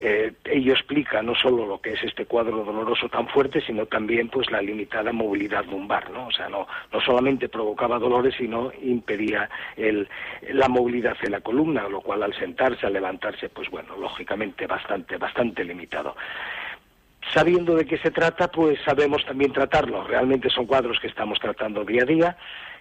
Ello explica no solo lo que es este cuadro doloroso tan fuerte, sino también pues la limitada movilidad lumbar, ¿no? O sea, no solamente provocaba dolores, sino impedía la movilidad de la columna, lo cual al sentarse, al levantarse, pues bueno, lógicamente bastante limitado. Sabiendo de qué se trata, pues sabemos también tratarlo. Realmente son cuadros que estamos tratando día a día.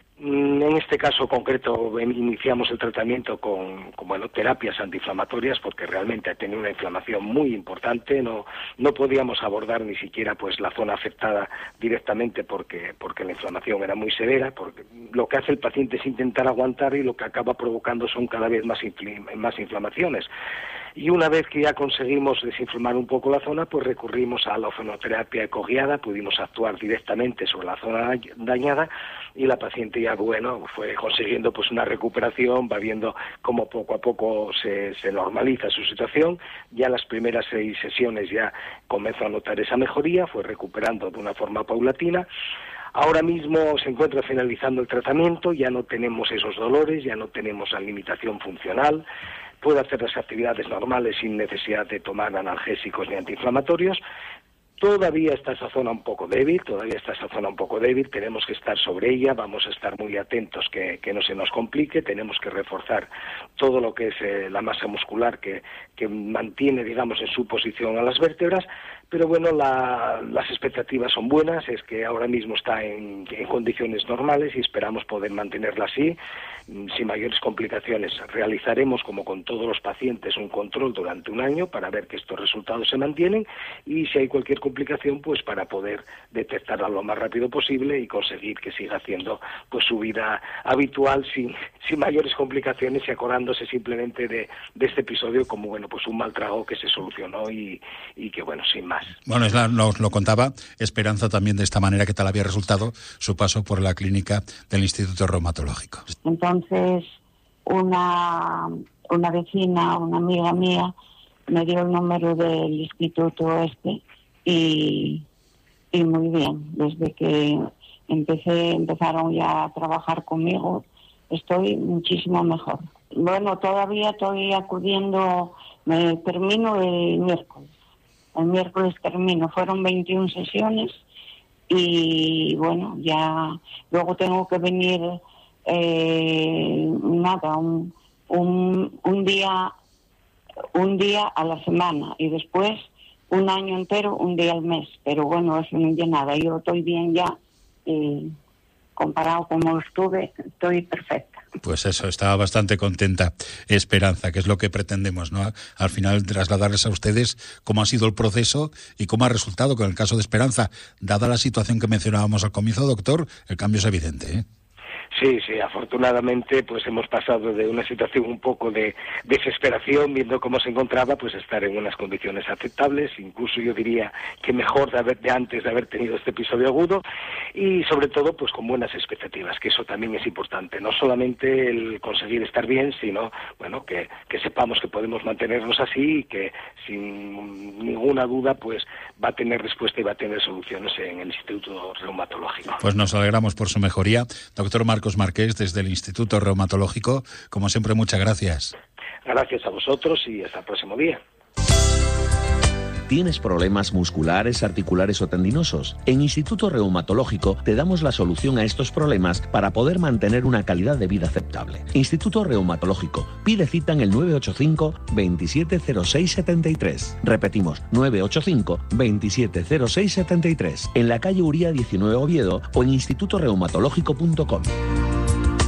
En este caso concreto iniciamos el tratamiento con terapias antiinflamatorias, porque realmente ha tenido una inflamación muy importante. No podíamos abordar ni siquiera pues la zona afectada directamente porque la inflamación era muy severa, porque lo que hace el paciente es intentar aguantar y lo que acaba provocando son cada vez más inflamaciones. Y una vez que ya conseguimos desinflamar un poco la zona, pues recurrimos a la ozonoterapia ecoguiada, pudimos actuar directamente sobre la zona dañada y la paciente ya, fue consiguiendo pues una recuperación, va viendo cómo poco a poco se normaliza su situación. Ya las primeras 6 sesiones ya comenzó a notar esa mejoría, fue recuperando de una forma paulatina. Ahora mismo se encuentra finalizando el tratamiento, ya no tenemos esos dolores, ya no tenemos la limitación funcional, puede hacer las actividades normales sin necesidad de tomar analgésicos ni antiinflamatorios. Todavía está esa zona un poco débil, tenemos que estar sobre ella, vamos a estar muy atentos que no se nos complique, tenemos que reforzar todo lo que es la masa muscular que mantiene, digamos, en su posición a las vértebras, pero bueno, las expectativas son buenas, es que ahora mismo está en condiciones normales y esperamos poder mantenerla así, sin mayores complicaciones. Realizaremos, como con todos los pacientes, un control durante un año para ver que estos resultados se mantienen y si hay cualquier complicación, pues para poder detectarla lo más rápido posible y conseguir que siga haciendo pues su vida habitual sin mayores complicaciones y acordándose simplemente de este episodio como pues un mal trago que se solucionó y que sin más. Bueno, nos lo contaba Esperanza también de esta manera, que tal había resultado su paso por la clínica del Instituto Reumatológico. Entonces, una vecina, una amiga mía, me dio el número del instituto y muy bien. Desde que empezaron ya a trabajar conmigo, estoy muchísimo mejor. Bueno, todavía estoy acudiendo, me termino el miércoles. El miércoles termino, fueron 21 sesiones y bueno, ya luego tengo que venir un día a la semana y después un año entero, un día al mes. Pero bueno, eso no es nada, yo estoy bien ya y comparado con como estuve, estoy perfecta. Pues eso, estaba bastante contenta Esperanza, que es lo que pretendemos, ¿no? Al final trasladarles a ustedes cómo ha sido el proceso y cómo ha resultado con el caso de Esperanza. Dada la situación que mencionábamos al comienzo, doctor, el cambio es evidente, ¿eh? Sí, afortunadamente pues hemos pasado de una situación un poco de desesperación viendo cómo se encontraba, pues estar en unas condiciones aceptables, incluso yo diría que mejor de antes de haber tenido este episodio agudo y sobre todo pues con buenas expectativas, que eso también es importante, no solamente el conseguir estar bien, sino que sepamos que podemos mantenernos así y que sin ninguna duda pues va a tener respuesta y va a tener soluciones en el Instituto Reumatológico. Pues nos alegramos por su mejoría. Doctor Marcos Marqués, desde el Instituto Reumatológico, como siempre, muchas gracias. Gracias a vosotros y hasta el próximo día. ¿Tienes problemas musculares, articulares o tendinosos? En Instituto Reumatológico te damos la solución a estos problemas para poder mantener una calidad de vida aceptable. Instituto Reumatológico. Pide cita en el 985 270673. Repetimos, 985 270673. En la calle Uría 19 Oviedo o en institutoreumatológico.com.